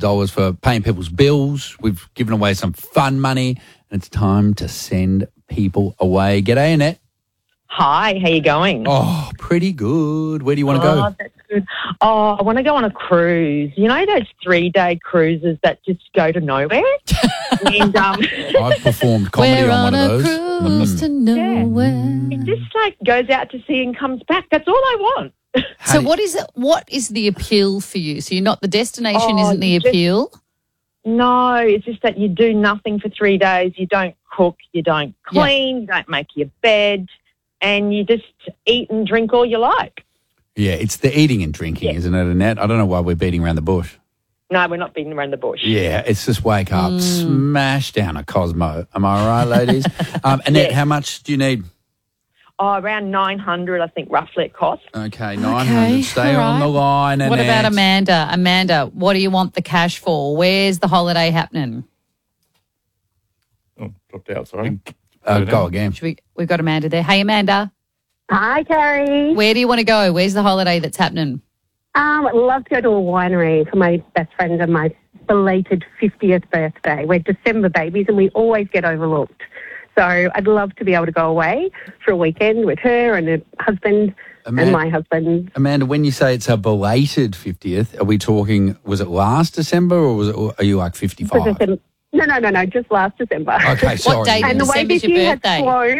$1,000 for paying people's bills. We've given away some fun money, and it's time to send people away. G'day, Annette. Hi, how you going? Oh, pretty good. Where do you want to go? Oh, that's good. Oh, I want to go on a cruise. You know those 3-day cruises that just go to nowhere? And, I've performed comedy We're on one of those. cruise to nowhere. it just like goes out to sea and comes back. That's all I want. So what is the appeal for you? So you're not, the destination Oh, isn't the just- appeal? No, it's just that you do nothing for 3 days. You don't cook, you don't clean, you don't make your bed, and you just eat and drink all you like. Yeah, it's the eating and drinking, isn't it, Annette? I don't know why we're beating around the bush. No, we're not beating around the bush. Yeah, it's just wake up, smash down a Cosmo. Am I right, ladies? Annette, how much do you need? Oh, around 900, I think, roughly it costs. Okay, 900. Stay all on the right. line, Annette. What about Amanda? Amanda, what do you want the cash for? Where's the holiday happening? Oh, dropped out, sorry. Go again. We've got Amanda there. Hey, Amanda, Hi, Carrie. where do you want to go? Where's the holiday that's happening? I'd love to go to a winery for my best friend and my belated 50th birthday. We're December babies and we always get overlooked. So I'd love to be able to go away for a weekend with her and her husband and my husband. Amanda, when you say it's a belated 50th, are we talking, was it last December or are you like 55? No, just last December. Okay, sorry. What date in And the way December's this your year has birthday?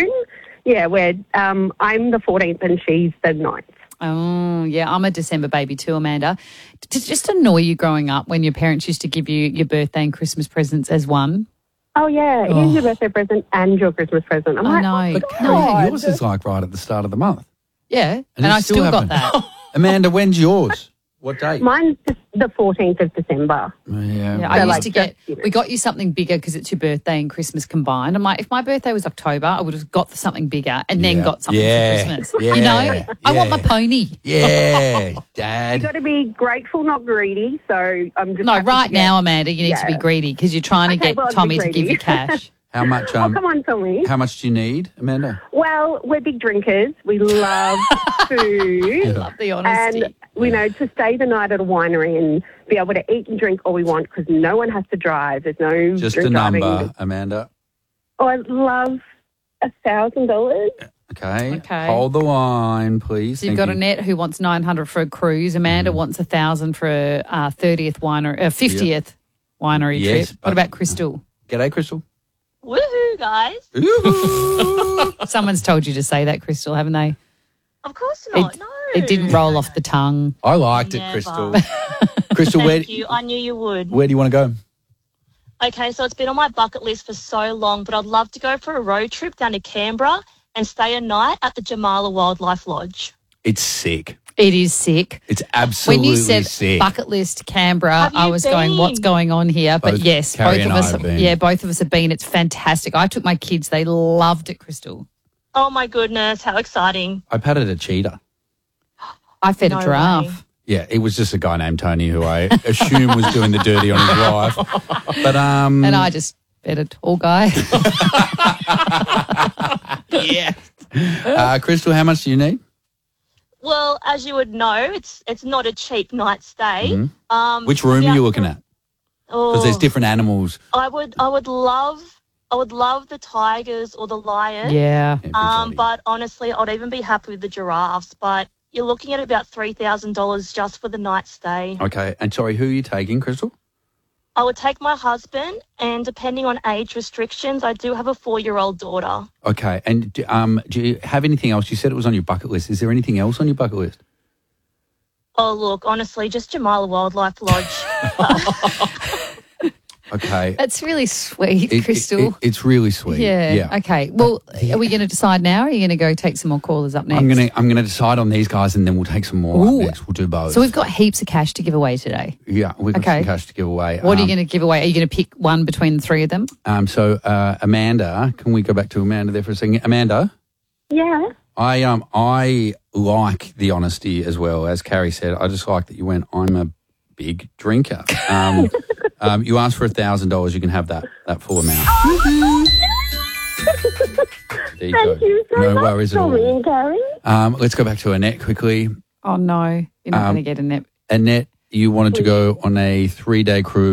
flown, I'm the 14th and she's the 9th. Oh, yeah, I'm a December baby too, Amanda. Did it just annoy you growing up when your parents used to give you your birthday and Christmas presents as one? Oh, yeah, here's your birthday present and your Christmas present. I'm I like, know. But Carrie, yours is like right at the start of the month. Yeah, and you I still got haven't. that. Amanda, when's yours? What date? Mine's the 14th of December. Yeah, Yeah. I used like, to get, just, you know. we got you something bigger because it's your birthday and Christmas combined. I'm like, if my birthday was October, I would have got something bigger and then Yeah. got something Yeah. for Christmas. Yeah. You know, I want my Yeah. pony. Yeah, You Dad. got to be grateful, not greedy. So I'm just No, happy right to get- now, Amanda, you need to be Yeah. greedy because you're trying to Okay, get well, I'll be Tommy to give greedy. you cash. How much? Oh, come on, Tommy. How much do you need, Amanda? Well, we're big drinkers. We love food. Love the honesty. And, to stay the night at a winery and be able to eat and drink all we want because no one has to drive. There's no Just drink a number, driving. Amanda. Oh, I'd love $1,000. Okay. Okay. Hold the line, please. So you've got Annette who wants 900 for a cruise. Amanda wants 1,000 for a 30th winery, 50th winery Yes, trip. but- What about Crystal? G'day, Crystal. Woohoo, guys. Ooh. Someone's told you to say that, Crystal, haven't they? Of course not. No. It didn't roll off the tongue. I liked it, Never. Crystal. Crystal, Thank you. I knew you would. where do you want to go? Okay, so it's been on my bucket list for so long, but I'd love to go for a road trip down to Canberra and stay a night at the Jamala Wildlife Lodge. It's sick. It is sick. It's absolutely When you said sick. bucket list Canberra, Have you I was going, been? what's going on here? But Both yes, Carrie both and of I us have been. yeah, both of us have been. It's fantastic. I took my kids, they loved it, Crystal. Oh, my goodness. How exciting. I patted a cheetah. I fed No a giraffe. way. Yeah, it was just a guy named Tony who I assume was doing the dirty on his wife. But And I just fed a tall guy. Crystal, how much do you need? Well, as you would know, it's not a cheap night stay. Which room are you looking at? Oh, Because there's different animals. I would love the tigers or the lion. Yeah. Everybody. But honestly, I'd even be happy with the giraffes. But you're looking at about $3,000 just for the night stay. Okay, and sorry, who are you taking, Crystal? I would take my husband, and depending on age restrictions, I do have a 4-year-old daughter. Okay, and do you have anything else? You said it was on your bucket list. Is there anything else on your bucket list? Oh, look, honestly, just Jamala Wildlife Lodge. Okay. That's really sweet, Crystal. It's really sweet. yeah. Okay. Well, are we going to decide now or are you going to go take some more callers up next? I'm gonna decide on these guys and then we'll take some more Ooh. up next. We'll do both. So we've got heaps of cash to give away today. Yeah, we've got Okay. some cash to give away. What are you going to give away? Are you going to pick one between the three of them? So Amanda, can we go back to Amanda there for a second? Amanda, Yeah. I like the honesty as well. As Carrie said, I just like that you went, I'm a big drinker. You asked for $1,000, you can have that full amount. There you Thank go. you so No much, worries at Tommy all. and Carrie. Let's go back to Annette quickly. Oh, no. You're not going to get a net. Annette, you wanted to go on a 3-day cruise